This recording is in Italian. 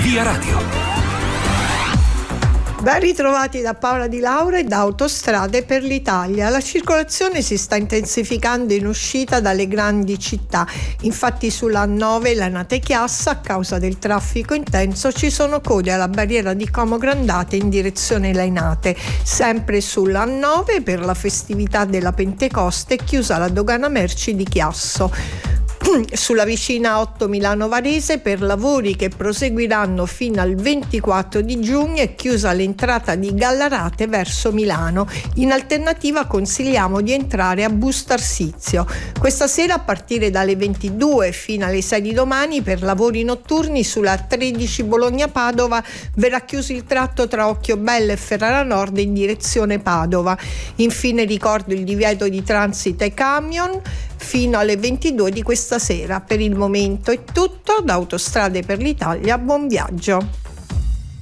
Via Radio. Ben ritrovati da Paola Di Laura e da Autostrade per l'Italia. La circolazione si sta intensificando in uscita dalle grandi città. Infatti sulla A9 Lanate-Chiassa, a causa del traffico intenso, ci sono code alla barriera di Como Grandate in direzione Lainate. Sempre sulla A9 per la festività della Pentecoste è chiusa la dogana merci di Chiasso. Sulla vicina 8 Milano Varese, per lavori che proseguiranno fino al 24 di giugno, è chiusa l'entrata di Gallarate verso Milano. In alternativa consigliamo di entrare a Busto Arsizio. Questa sera a partire dalle 22 fino alle 6 di domani, per lavori notturni sulla 13 Bologna-Padova verrà chiuso il tratto tra Occhiobello e Ferrara Nord in direzione Padova. Infine ricordo il divieto di transito ai camion fino alle 22 di questa sera. Per il momento è tutto. Da Autostrade per l'Italia, buon viaggio.